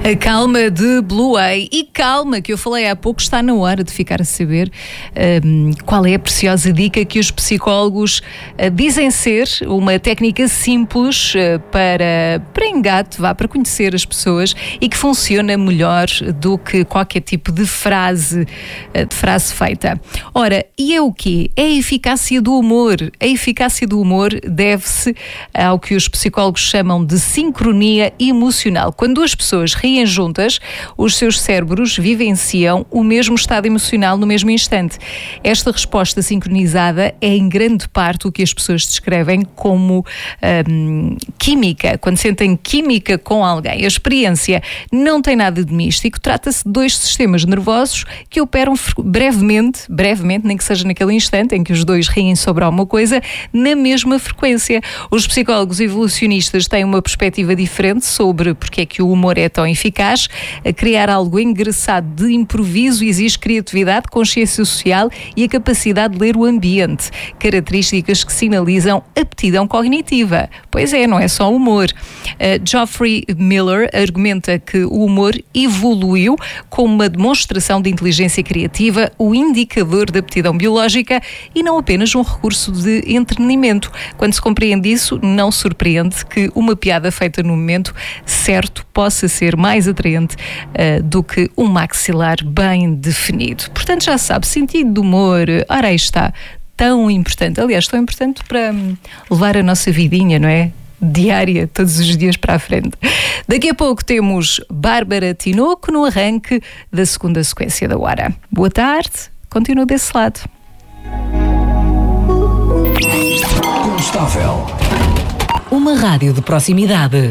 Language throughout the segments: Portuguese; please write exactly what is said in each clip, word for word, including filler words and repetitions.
A calma de Blue Way. E calma, que eu falei há pouco, está na hora de ficar a saber um, qual é a preciosa dica que os psicólogos uh, dizem ser uma técnica simples uh, para, para engate, vá, para conhecer as pessoas e que funciona melhor do que qualquer tipo de frase, uh, de frase feita. Ora, e é o quê? É a eficácia do humor. A eficácia do humor deve-se ao que os psicólogos chamam de sincronia emocional. Quando duas pessoas riem juntas, os seus cérebros vivenciam o mesmo estado emocional no mesmo instante. Esta resposta sincronizada é em grande parte o que as pessoas descrevem como hum, química, quando sentem química com alguém. A experiência não tem nada de místico, trata-se de dois sistemas nervosos que operam brevemente, brevemente, nem que seja naquele instante em que os dois riem sobre alguma coisa, na mesma frequência. Os psicólogos evolucionistas têm uma perspectiva diferente sobre porque é que o humor é tão eficaz. A criar algo engraçado de improviso exige criatividade, consciência social e a capacidade de ler o ambiente, características que sinalizam aptidão cognitiva. Pois é, não é só humor. Uh, Geoffrey Miller argumenta que o humor evoluiu como uma demonstração de inteligência criativa, o indicador de aptidão biológica e não apenas um recurso de entretenimento. Quando se compreende isso, não surpreende que uma piada feita no momento certo possa ser mais atraente uh, do que um maxilar bem definido. Portanto, já se sabe, sentido de humor, ora aí está, tão importante. Aliás, tão importante para um, levar a nossa vidinha, não é? Diária, todos os dias para a frente. Daqui a pouco temos Bárbara Tinoco no arranque da segunda sequência da hora. Boa tarde, continuo desse lado. Constável. Uma rádio de proximidade.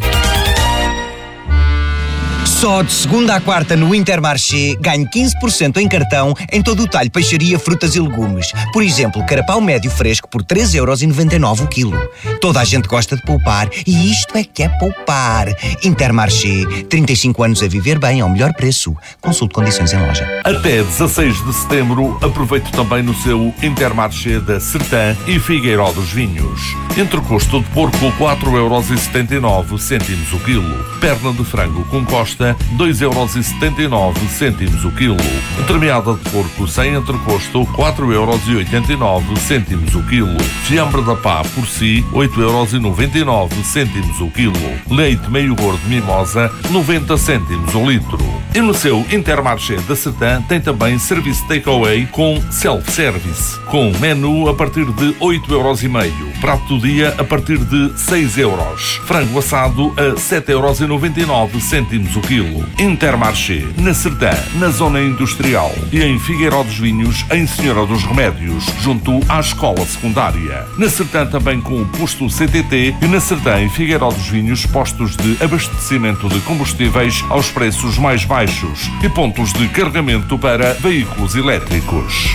Só de segunda à quarta no Intermarché ganhe quinze por cento em cartão em todo o talho peixaria, frutas e legumes. Por exemplo, carapau médio fresco por três euros e noventa e nove o quilo. Toda a gente gosta de poupar e isto é que é poupar. Intermarché, trinta e cinco anos a viver bem ao melhor preço. Consulte condições em loja. Até dezasseis de setembro, aproveite também no seu Intermarché da Sertã e Figueiró dos Vinhos. Entrecosto de porco, quatro euros e setenta e nove cêntimos o quilo. Perna de frango com costa, dois euros e setenta e nove cêntimos o quilo. Termeada de porco sem entrecosto, quatro euros e oitenta e nove cêntimos o quilo. Fiambre da pá por si, oito euros e noventa e nove cêntimos o quilo. Leite meio gordo mimosa, noventa cêntimos o litro. E no seu Intermarché da Sertã tem também serviço takeaway com self-service, com menu a partir de oito euros e meio. Prato do dia a partir de seis euros. Frango assado a sete euros e noventa e nove cêntimos o quilo. Intermarché, na Sertã, na Zona Industrial e em Figueiró dos Vinhos, em Senhora dos Remédios, junto à Escola Secundária. Na Sertã também com o posto C T T e na Sertã em Figueiró dos Vinhos, postos de abastecimento de combustíveis aos preços mais baixos e pontos de carregamento para veículos elétricos.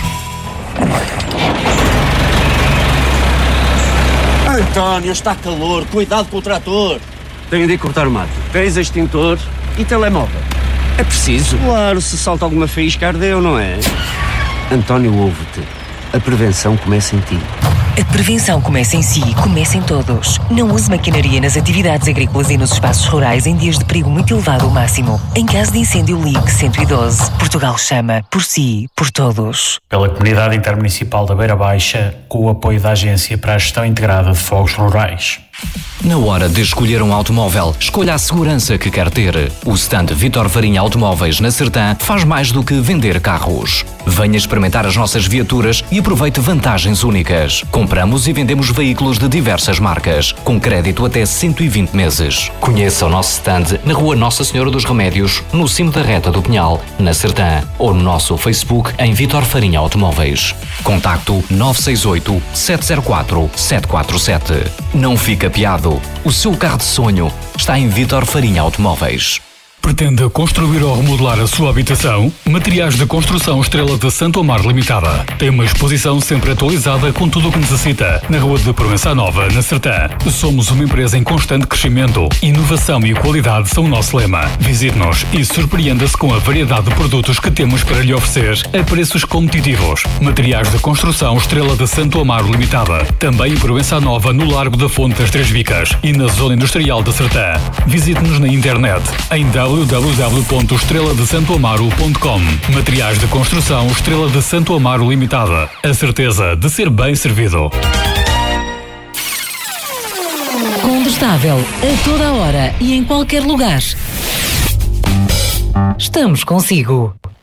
António, está calor, cuidado com o trator. Tenho de ir cortar o mato. Tens extintor e telemóvel. É preciso? Claro, se salta alguma faísca ardeu, não é? António, ouve-te. A prevenção começa em ti. A prevenção começa em si, começa em todos. Não use maquinaria nas atividades agrícolas e nos espaços rurais em dias de perigo muito elevado ao máximo. Em caso de incêndio, ligue cento e doze. Portugal chama por si, por todos. Pela Comunidade Intermunicipal da Beira Baixa, com o apoio da Agência para a Gestão Integrada de Fogos Rurais. Na hora de escolher um automóvel, escolha a segurança que quer ter. O stand Vítor Farinha Automóveis na Sertã faz mais do que vender carros. Venha experimentar as nossas viaturas e aproveite vantagens únicas. Compramos e vendemos veículos de diversas marcas, com crédito até cento e vinte meses. Conheça o nosso stand na Rua Nossa Senhora dos Remédios, no cimo da Reta do Pinhal, na Sertã, ou no nosso Facebook em Vítor Farinha Automóveis. Contacto nove seis oito, sete zero quatro, sete quatro sete. Não fica piado. O seu carro de sonho está em Vítor Farinha Automóveis. Pretende construir ou remodelar a sua habitação? Materiais de Construção Estrela de Santo Amaro Limitada. Tem uma exposição sempre atualizada com tudo o que necessita. Na Rua de Provença Nova, na Sertã. Somos uma empresa em constante crescimento. Inovação e qualidade são o nosso lema. Visite-nos e surpreenda-se com a variedade de produtos que temos para lhe oferecer a preços competitivos. Materiais de Construção Estrela de Santo Amaro Limitada. Também em Provença Nova, no Largo da Fonte das Três Vicas e na Zona Industrial da Sertã. Visite-nos na internet em w w w w ponto estrela de santo amaro ponto com. Materiais de construção Estrela de Santo Amaro Limitada. A certeza de ser bem servido. Combustável a toda a hora e em qualquer lugar. Estamos consigo.